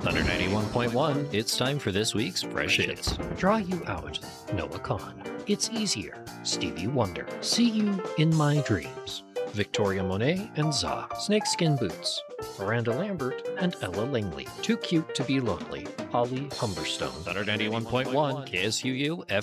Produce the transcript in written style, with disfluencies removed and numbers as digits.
Thunder 91.1, it's time for this week's Fresh Hits. Draw You Out, Noah Kahan. It's Easier, Stevie Wonder. See You in My Dreams, Victoria Monet and Za. Snakeskin Boots, Miranda Lambert and Ella Langley. Too Cute to Be Lonely, Holly Humberstone. Thunder 91.1, KSUU